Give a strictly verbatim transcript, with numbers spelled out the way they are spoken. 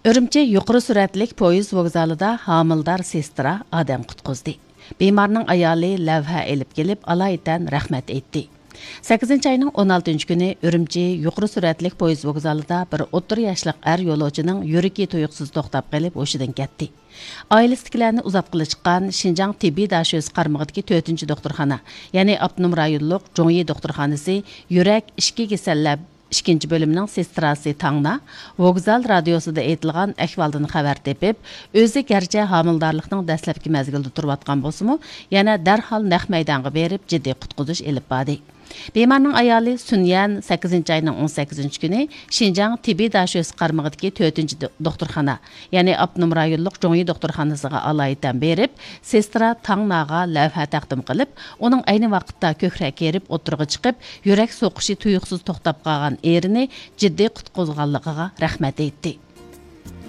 Үрімчі yuqori süratlik poyez vokzalida hamildar sestra adam qutquzdi. Bemorning ayoli lavha elib kelib, alaydan rahmat aytdi. sakkizinchi ayning o'n oltinchi kuni Үрімчі yuqori süratlik poyez vokzalida bir o'ttir yoshli er yo'lovchining yuragi tuyuqsiz to'xtab qolib, o'shidan ketdi. Oilasidagilarni uzatqili chiqqan Xinjiang tibbiy dasho'z qarmog'idagi to'rtinchi doktorxona, ya'ni Abnum rayonlik Zhongyi doktorxonasi yurak ishki kasallar ikkinchi bölümünün sestrasi Tangna, vokzal radiosida aytilgan ahvoldan xabar tepib, o'zi garchi homildarlikning dastlabki mezgilida turayotgan bo'lsa-mu, yana darhol naq maydonga berib jiddiy qutqizish elib bordi. Bemorning ayoli Sunyan sakkizinchi ayning o'n sakkizinchi kuni Xinjiang tibbiy dasho'z qarmog'idagi to'rtinchi doktorxona, ya'ni Abnum rayonlik Zhongyi doktorxonasiga alaydan berib, sestra Tangnaga lavha taqdim qilib, uning ayni vaqtda ko'krak erib o'tirg'i chiqib, yurak so'qishi tuyuqsiz to'xtab qolgan erini jiddiy qutqizganligiga rahmat aytdi.